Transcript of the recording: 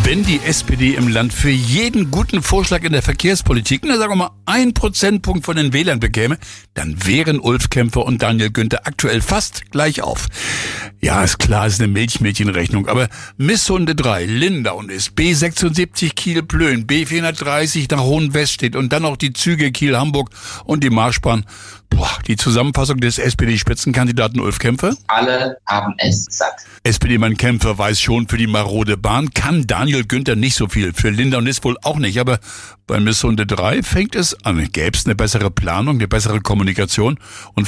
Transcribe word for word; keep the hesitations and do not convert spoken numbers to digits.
Wenn die S P D im Land für jeden guten Vorschlag in der Verkehrspolitik, na sagen wir mal, ein Prozentpunkt von den Wählern bekäme, dann wären Ulf Kämpfer und Daniel Günther aktuell fast gleich auf. Ja, ist klar, ist eine Milchmädchenrechnung, aber Misshunde drei, Lindau ist B sechsundsiebzig Kiel-Plön, B vierhundertdreißig nach Hohenwestedt und dann noch die Züge Kiel-Hamburg und die Marschbahn. Boah, die Zusammenfassung des S P D-Spitzenkandidaten Ulf Kämpfer? Alle haben es satt. S P D-Mann Kämpfer weiß schon, für die marode Bahn kann Daniel Günther nicht so viel. Für Lindau ist wohl auch nicht. Aber bei Misshunde drei fängt es an. Gäbe es eine bessere Planung, eine bessere Kommunikation und